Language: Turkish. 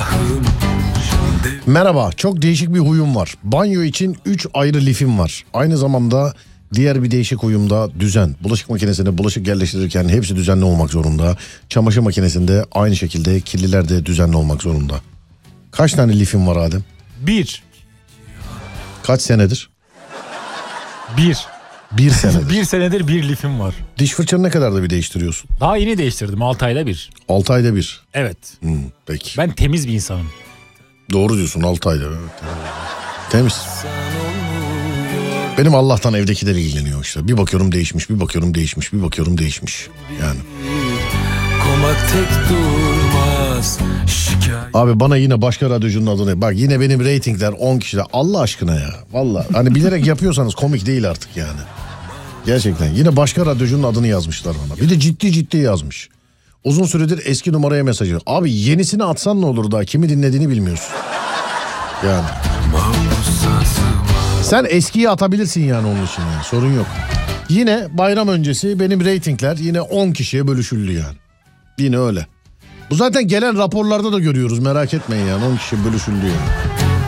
Merhaba, çok değişik bir huyum var. Banyo için 3 ayrı lifim var. Aynı zamanda diğer bir değişik huyum da düzen. Bulaşık makinesine bulaşık yerleştirirken hepsi düzenli olmak zorunda. Çamaşır makinesinde aynı şekilde kirliler de düzenli olmak zorunda. Kaç tane lifim var Adem? 1. Kaç senedir? 1. 1 senedir. 1 senedir bir lifim var. Diş fırçanı ne kadar da bir değiştiriyorsun? Daha yeni değiştirdim, 6 ayda bir. 6 ayda bir. Evet. Peki. Ben temiz bir insanım. Doğru diyorsun, 6 ayda. Evet. Temiz. Benim Allah'tan evdekiler ilgileniyor işte. Bir bakıyorum değişmiş, bir bakıyorum değişmiş, bir bakıyorum değişmiş. Yani. Komak tek durmaz. Abi bana yine başka radyocunun adını... Bak yine benim reytingler 10 kişide. Allah aşkına ya. Vallahi hani bilerek yapıyorsanız komik değil artık yani. Gerçekten. Yine başka radyocunun adını yazmışlar bana. Bir de ciddi yazmış. Uzun süredir eski numaraya mesajı. Abi yenisini atsan ne olur daha? Kimi dinlediğini bilmiyorsun. Yani. Sen eskiyi atabilirsin yani onun için yani. Sorun yok. Yine bayram öncesi benim reytingler yine 10 kişiye bölüşüldü yani. Yine öyle. Bu zaten gelen raporlarda da görüyoruz, merak etmeyin yani, 10 kişi bölüşüldü yani.